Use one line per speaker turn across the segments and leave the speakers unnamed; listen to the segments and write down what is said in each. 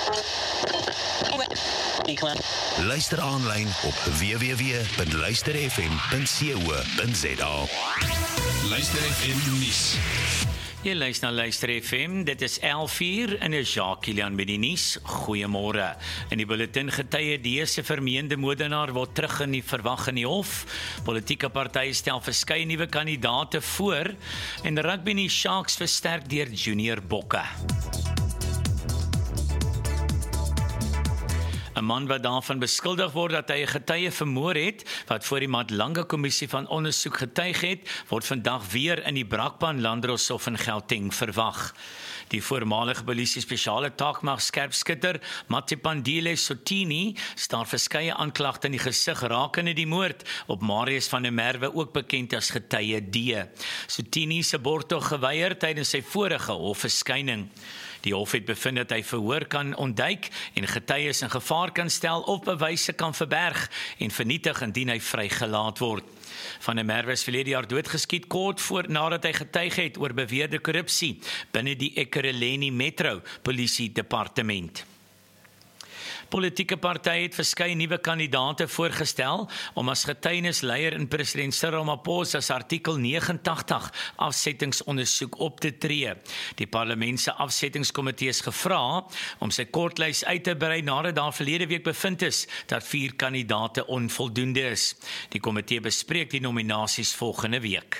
Luister aanlyn op www.luisterfm.co.za.
Luister FM nuus.
Jy luister na Luister FM, dit is 11:00 en is Jacques Kilian met die nuus. Goeiemôre. In die bulletin getuie dese vermeende moordenaar word terug in die verwag in die hof. Politieke partye stel verskeie nuwe kandidate voor en rugby in die Sharks versterk deur Junior Bokke. 'n man wat daarvan beskuldig word dat hy 'n getuie vermoor het, wat voor die Madlanga Kommissie van ondersoek getuig het, word vandag weer in die Brakpan Landdroshof in Gauteng verwag. Die voormalige polisie spesiale taakmag skerpskutter Matsipandile Sotini staar verskeie aanklagte in die gesig rakende die moord op Marius van der Merwe, ook bekend as getuie D. Sotini se borgtog geweier tydens sy vorige hofverskyning. Die hof het bevind dat hy verhoor kan ontduik en getuies in gevaar kan stel of bewyse kan verberg en vernietig indien hy vrygelaat word. Van der Merwe is verlede jaar doodgeskiet kort voor nadat hy getuig het oor beweerde korrupsie binne die Ekurhuleni Metro Polisie Departement. Politieke partye het verskeie nuwe kandidate voorgestel om as getuienisleier in president Cyril Ramaphosa se artikel 89 afsettingsondersoek op te tree. Die parlement se afsettingskomitee is gevra om sy kortlys uit te brei nadat daar verlede week bevind is dat 4 kandidate onvoldoende is. Die komitee bespreek die nominasies volgende week.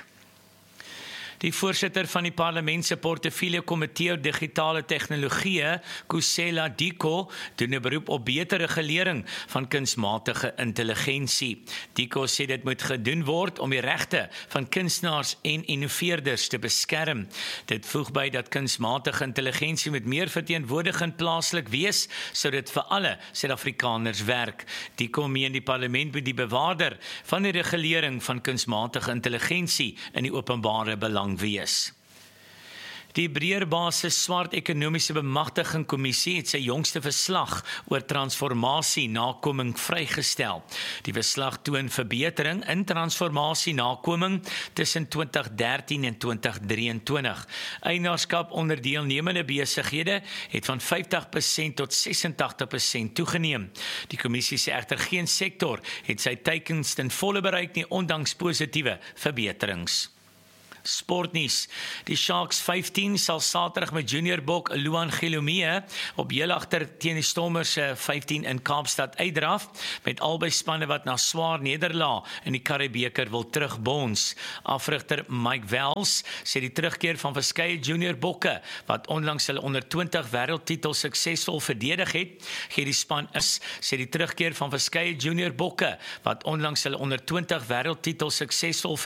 Die voorsitter van die parlement se portefeulje komitee oor digitale tegnologie, Kusela Diko, doen 'n beroep op beter regulering van kunsmatige intelligensie. Diko sê dit moet gedoen word om die regte van kunstenaars en innoveerders te beskerm. Dit voeg by dat kunsmatige intelligensie moet meer verteenwoordigend plaaslik wees, sodat vir alle Suid-Afrikaners werk. Diko meen die parlement moet die bewaarder van die regulering van kunsmatige intelligensie in die openbare belang wees. Die Breërbasis Swart Ekonomiese Bemagtiging Kommissie het sy jongste verslag oor transformasie nakoming vrygestel. Die verslag toon verbetering in transformasie nakoming tussen 2013 en 2023. Eienaarskap onder deelnemende besighede het van 50% tot 86% toegeneem. Die kommissie sê egter geen sektor het sy teikens ten volle bereik nie, ondanks positiewe verbeterings. Sportnuus. Die Sharks 15 sal Saterdag met Junior Bok Luan Gelomee op heel agter teen die Stormers 15 in Kaapstad uitdraf, met albei spanne wat na swaar nederlaag in die Karibebeker wil terugbons. Afrigter Mike Wells sê die terugkeer van verskeie Junior Bokke wat onlangs hulle onder 20 wêreldtitel suksesvol verdedig het, gee die span is, sê die terugkeer van verskeie Junior Bokke wat onlangs hulle onder 20 wêreldtitel suksesvol